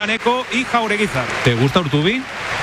Aneco y Jaureguizar. ¿Te gusta Urtubi?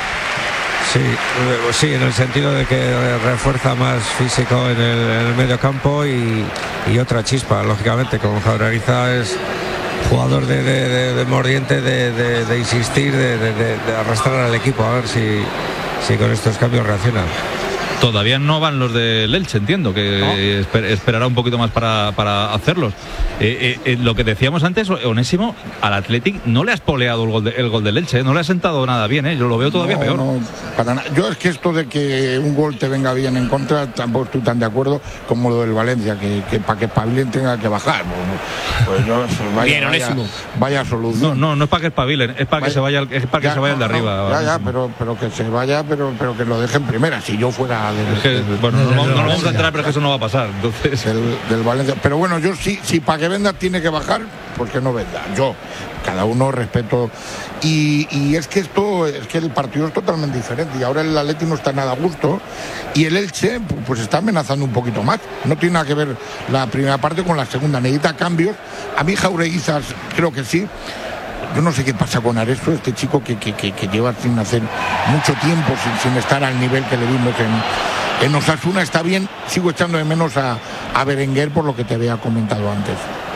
Sí, en el sentido de que refuerza más físico en el medio campo y otra chispa, lógicamente, como Jaureguizar es jugador de mordiente, de insistir, de arrastrar al equipo, a ver si con estos cambios reacciona. Todavía no van los del Elche, entiendo que esperará un poquito más para hacerlos. Lo que decíamos antes, Onésimo, al Athletic no le has poleado el gol del Elche, no le ha sentado nada bien, yo lo veo todavía peor. No, para nada. Yo es que esto de que un gol te venga bien en contra, tampoco estoy tan de acuerdo como lo del Valencia, que para que espabilen tenga que bajar. Pues yo, vaya solución. No es para que espabilen, es para que se vaya, es para que se vaya el de arriba. Pero que se vaya, pero que lo deje en primera. Si yo fuera no lo vamos a entrar, pero que eso no va a pasar. Entonces del Valencia. Pero bueno, yo si para que venda tiene que bajar, pues que no venda. Yo, cada uno respeto. Y es que el partido es totalmente diferente. Y ahora el Atleti no está nada a gusto. Y el Elche, pues está amenazando un poquito más. No tiene nada que ver la primera parte con la segunda. Necesita cambios. A mí Jaureguizar creo que sí. Yo no sé qué pasa con Areso, este chico que lleva sin hacer mucho tiempo, sin estar al nivel que le vimos en Osasuna. Está bien, sigo echando de menos a Berenguer por lo que te había comentado antes.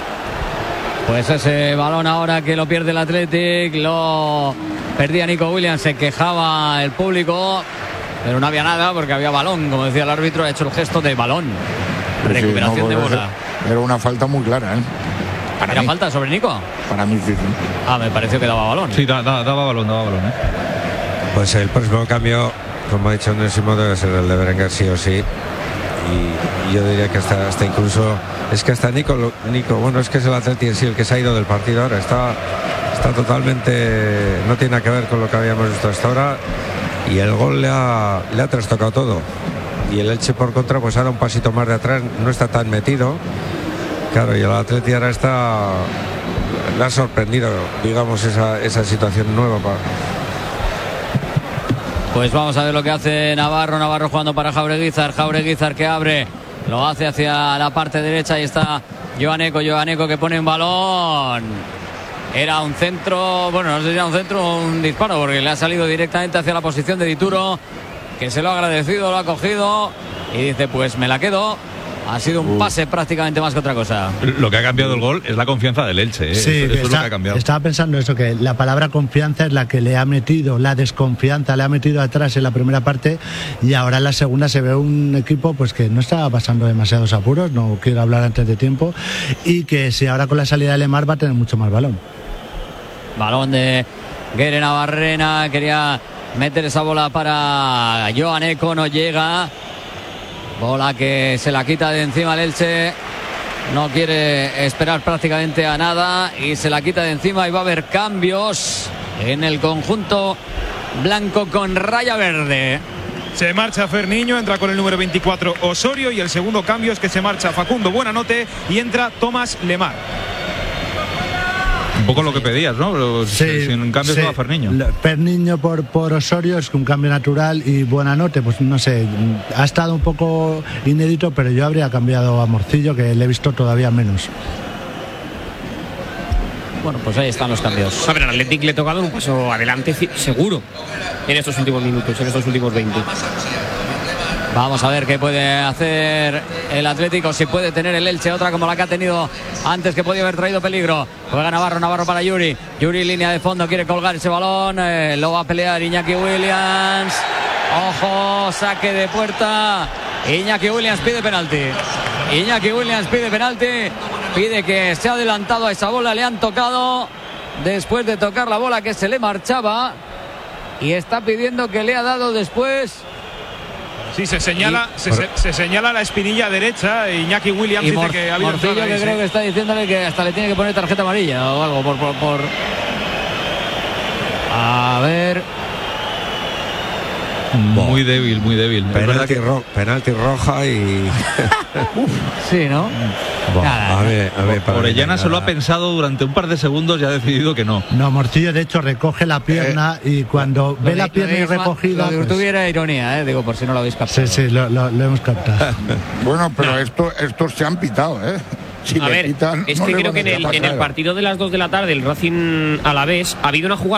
Pues ese balón ahora que lo pierde el Athletic, lo perdía Nico Williams, se quejaba el público, pero no había nada porque había balón, como decía el árbitro, ha hecho el gesto de balón. Recuperación de bola. Era una falta muy clara, ¿eh? ¿Era falta sobre Nico? Para mí sí. Me pareció que daba balón. Sí, daba balón, Pues el próximo cambio, como ha dicho Onésimo, debe ser el de Berenguer sí o sí. Y yo diría que hasta incluso es que hasta Nico, bueno, es que es el Atleti en sí el que se ha ido del partido ahora, está totalmente, no tiene nada que ver con lo que habíamos visto hasta ahora, y el gol le ha trastocado todo. Y el Elche por contra, pues ahora un pasito más de atrás, no está tan metido. Claro, y el Atleti ahora le ha sorprendido, digamos, esa situación nueva. Pues vamos a ver lo que hace Navarro jugando para Jaureguizar que abre, lo hace hacia la parte derecha, y está Joan Eco que pone un balón. Era un centro, bueno, no sé si era un centro o un disparo, porque le ha salido directamente hacia la posición de Dituro, que se lo ha agradecido, lo ha cogido y dice, pues me la quedo. Ha sido un pase prácticamente más que otra cosa. Lo que ha cambiado el gol es la confianza del Elche. Sí, eso es lo que ha cambiado. Estaba pensando eso, que la palabra confianza es la que le ha metido, la desconfianza le ha metido atrás en la primera parte, y ahora en la segunda se ve un equipo pues que no está pasando demasiados apuros, no quiero hablar antes de tiempo, y que si ahora con la salida de Lemar va a tener mucho más balón. Balón de Guere Navarrena, quería meter esa bola para Joan Eco, no llega. Bola que se la quita de encima el Elche. No quiere esperar prácticamente a nada y se la quita de encima, y va a haber cambios en el conjunto blanco con raya verde. Se marcha Ferniño, entra con el número 24 Osorio, y el segundo cambio es que se marcha Facundo Buenanote y entra Tomás Lemar. Un poco lo que pedías, ¿no? Pero sí, sin cambio se va Ferniño. Ferniño por Osorio es un cambio natural, y Buenanote, pues no sé, ha estado un poco inédito, pero yo habría cambiado a Morcillo, que le he visto todavía menos. Bueno, pues ahí están los cambios. A ver, al Athletic le ha tocado un paso adelante seguro en estos últimos minutos, en estos últimos 20. Vamos a ver qué puede hacer el Atlético, si puede tener el Elche otra como la que ha tenido antes, que podía haber traído peligro. Juega Navarro para Yuri, línea de fondo, quiere colgar ese balón, lo va a pelear Iñaki Williams. Ojo, saque de puerta. Iñaki Williams pide penalti, pide que se ha adelantado a esa bola, le han tocado después de tocar la bola que se le marchaba, y está pidiendo que le ha dado después. Sí, se señala la espinilla derecha. Iñaki Williams dice que ha habido Morcillo, que creo que está diciéndole que hasta le tiene que poner tarjeta amarilla o algo por... A ver. Muy débil. Penalti roja y... Sí, ¿no? A ver, Orellana se lo ha pensado durante un par de segundos y ha decidido que no. No, Morcillo de hecho recoge la pierna, y cuando ve la pierna y recogida... Lo de Urtubi era ironía, digo, por si no lo habéis captado. Sí, lo hemos captado. Bueno, pero estos se han pitado, Si a ver, quitan, es que creo que en el partido de las 2 de la tarde, el Racing Alavés, ha habido una jugada